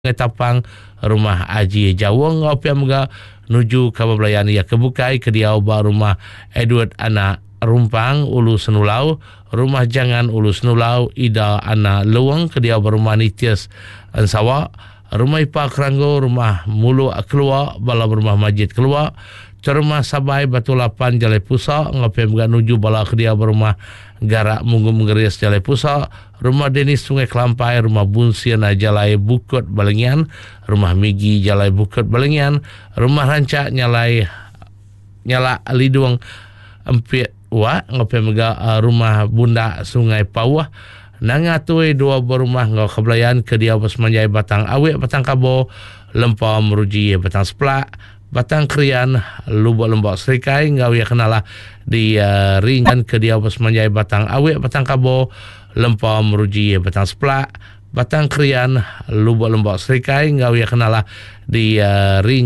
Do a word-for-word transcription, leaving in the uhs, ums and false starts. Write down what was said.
Tapang rumah Haji Jawong ngopia mga nuju kababayan ia kebukai kediau ba rumah Edward anak Rumpang Ulu Senulau, rumah Jangan Ulu Senulau, Ida anak Lewang kediau ba rumah Nitias Ansawa, rumah Ipa Keranggo, rumah Mulu keluar bala rumah Majid keluar, rumah Sabai Batu Lapan Jalai Pusa ngopia mga nuju bala kediau ba rumah Garak Munggu Mengeris Jalai Pusa, rumah Denis Sungai Kelampai, rumah Bunsiana Jalai Bukut Balengian, rumah Migi Jalai Bukut Balengian, rumah Rancak Nyalai Nyala Liduang Empit Wa ngopi mega uh, rumah Bunda Sungai Pawah, nangatui dua berumah ngau kebelayan ke dia Pasmanjai Batang Awik Batang Kabo, Lempau Meruji Batang Seplak, Batang Krian Lubuk Lembok Serikai ngau ya kenala di uh, ringan ke dia Pasmanjai Batang Awik Batang Kabo, Lempau Meruji Batang Seplak, Batang Krian Lubuk Lembok Serikai ngau ya kenala di uh, ring